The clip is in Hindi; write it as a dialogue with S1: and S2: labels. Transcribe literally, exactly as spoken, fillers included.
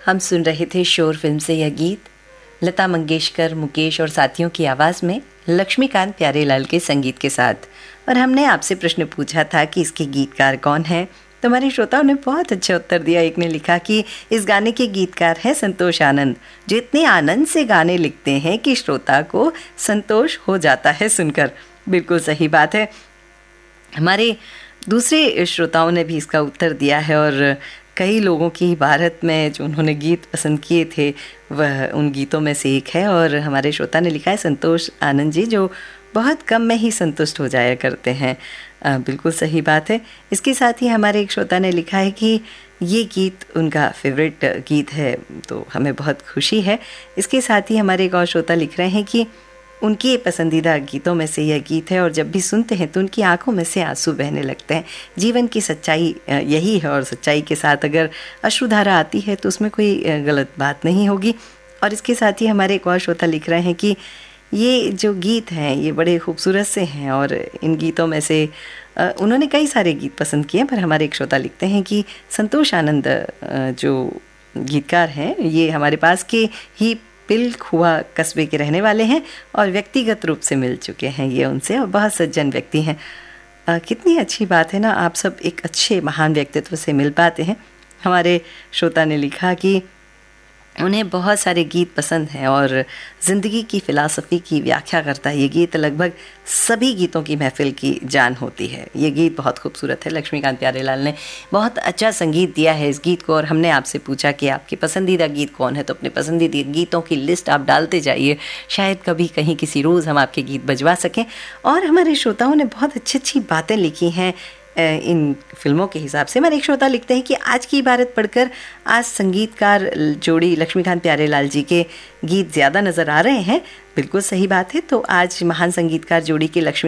S1: हम सुन रहे थे शोर फिल्म से यह गीत, लता मंगेशकर, मुकेश और साथियों की आवाज़ में लक्ष्मीकांत प्यारेलाल के संगीत के साथ। और हमने आपसे प्रश्न पूछा था कि इसके गीतकार कौन हैं, तो हमारे श्रोताओं ने बहुत अच्छा उत्तर दिया। एक ने लिखा कि इस गाने के गीतकार हैं संतोष आनंद, जो इतने आनंद से गाने लिखते हैं कि श्रोता को संतोष हो जाता है सुनकर। बिल्कुल सही बात है। हमारे दूसरे श्रोताओं ने भी इसका उत्तर दिया है और कई लोगों की भारत में जो उन्होंने गीत पसंद किए थे वह उन गीतों में से एक है। और हमारे श्रोता ने लिखा है संतोष आनंद जी, जो बहुत कम में ही संतुष्ट हो जाया करते हैं। आ, बिल्कुल सही बात है। इसके साथ ही हमारे एक श्रोता ने लिखा है कि ये गीत उनका फेवरेट गीत है, तो हमें बहुत खुशी है। इसके साथ ही हमारे एक और श्रोता लिख रहे हैं कि उनके पसंदीदा गीतों में से यह गीत है और जब भी सुनते हैं तो उनकी आंखों में से आंसू बहने लगते हैं। जीवन की सच्चाई यही है और सच्चाई के साथ अगर अश्रुधारा आती है तो उसमें कोई गलत बात नहीं होगी। और इसके साथ ही हमारे एक और श्रोता लिख रहे हैं कि ये जो गीत हैं ये बड़े खूबसूरत से हैं और इन गीतों में से उन्होंने कई सारे गीत पसंद किए, पर हमारे एक श्रोता लिखते हैं कि संतोष आनंद जो गीतकार हैं ये हमारे पास के ही पिलखुआ कस्बे के रहने वाले हैं और व्यक्तिगत रूप से मिल चुके हैं ये उनसे, और बहुत सज्जन व्यक्ति हैं। आ, कितनी अच्छी बात है ना, आप सब एक अच्छे महान व्यक्तित्व से मिल पाते हैं। हमारे श्रोता ने लिखा कि उन्हें बहुत सारे गीत पसंद हैं और ज़िंदगी की फ़िलासफ़ी की व्याख्या करता है ये गीत। लगभग सभी गीतों की महफ़िल की जान होती है। ये गीत बहुत खूबसूरत है। लक्ष्मीकांत प्यारेलाल ने बहुत अच्छा संगीत दिया है इस गीत को। और हमने आपसे पूछा कि आपके पसंदीदा गीत कौन है, तो अपने पसंदीदा गीतों की लिस्ट आप डालते जाइए, शायद कभी कहीं किसी रोज़ हम आपके गीत बजवा सकें। और हमारे श्रोताओं ने बहुत अच्छी अच्छी बातें लिखी हैं इन फिल्मों के हिसाब से। हमारे एक श्रोता लिखते हैं कि आज की इबारत पढ़कर आज संगीतकार जोड़ी लक्ष्मीकांत प्यारेलाल जी के गीत ज़्यादा नज़र आ रहे हैं। बिल्कुल सही बात है। तो आज महान संगीतकार जोड़ी के लक्ष्मी